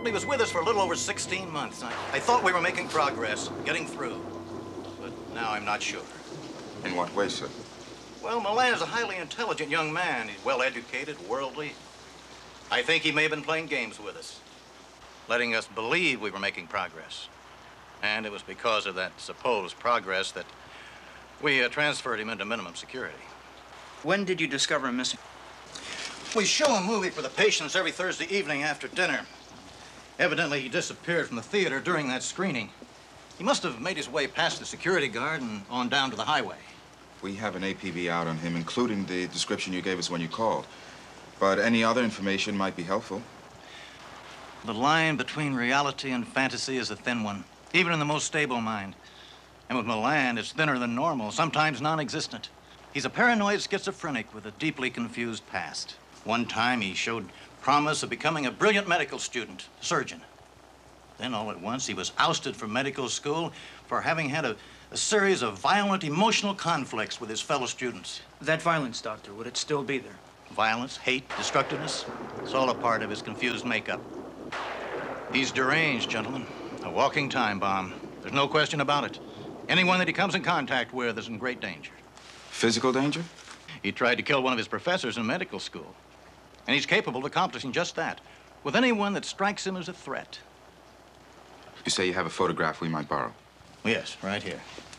He was with us for a little over 16 months. I thought we were making progress, getting through. But now I'm not sure. In what way, sir? Well, Milan is a highly intelligent young man. He's well-educated, worldly. I think he may have been playing games with us, letting us believe we were making progress. And it was because of that supposed progress that we transferred him into minimum security. When did you discover him missing? We show a movie for the patients every Thursday evening after dinner. Evidently, he disappeared from the theater during that screening. He must have made his way past the security guard and on down to the highway. We have an APB out on him, including the description you gave us when you called. But any other information might be helpful. The line between reality and fantasy is a thin one, even in the most stable mind. And with Milan, it's thinner than normal, sometimes non-existent. He's a paranoid schizophrenic with a deeply confused past. One time, he showed promise of becoming a brilliant medical student, surgeon. Then, all at once, he was ousted from medical school for having had a series of violent emotional conflicts with his fellow students. That violence, Doctor, would it still be there? Violence, hate, destructiveness, it's all a part of his confused makeup. He's deranged, gentlemen. A walking time bomb. There's no question about it. Anyone that he comes in contact with is in great danger. Physical danger? He tried to kill one of his professors in medical school. And he's capable of accomplishing just that with anyone that strikes him as a threat. You say you have a photograph we might borrow? Yes, right here.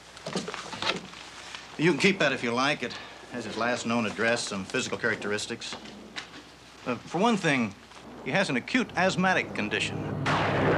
You can keep that if you like. It has his last known address, some physical characteristics. For one thing, he has an acute asthmatic condition.